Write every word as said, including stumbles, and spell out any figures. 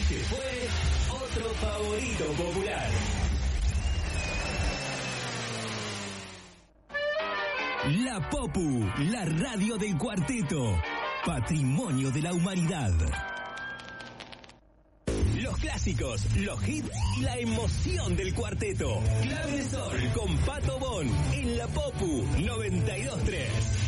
Este fue otro favorito popular. La Popu, la radio del cuarteto, patrimonio de la humanidad. Los clásicos, los hits y la emoción del cuarteto. Clave de Sol con Pato Bon en La Popu noventa y dos tres.